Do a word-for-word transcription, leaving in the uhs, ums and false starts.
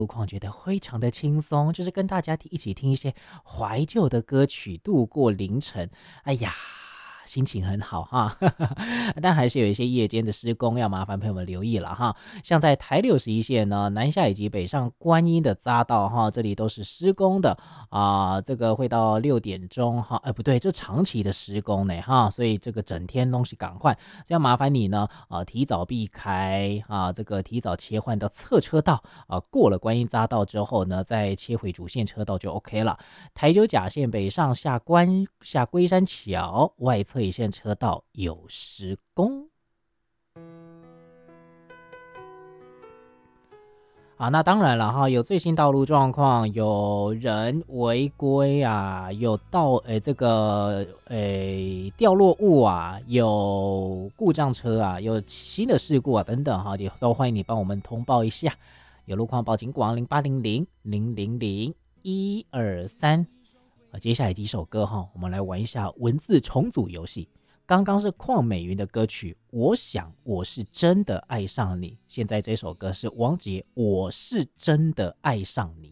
路况觉得非常的轻松，就是跟大家一起听一些怀旧的歌曲，度过凌晨。哎呀，心情很好哈，但还是有一些夜间的施工要麻烦朋友们留意了哈。像在台六十一线呢，南下以及北上观音的匝道哈，这里都是施工的啊、这个会到六点钟哈，哎不对，这长期的施工呢哈，所以这个整天东西赶快，这样麻烦你呢啊、提早避开啊，这个提早切换到侧车道啊，过了观音匝道之后呢，再切回主线车道就 OK 了。台九甲线北上下关下龟山桥外侧一线车道有施工。啊，那当然了哈，有最新道路状况，有人违规啊，有道诶这个诶掉落物啊，有故障车啊，有新的事故啊等等哈，也都欢迎你帮我们通报一下。有路况报警广零八零零零零零一二三。啊，接下来几首歌哈，我们来玩一下文字重组游戏。刚刚是邝美云的歌曲，我想我是真的爱上你。现在这首歌是王杰，我是真的爱上你。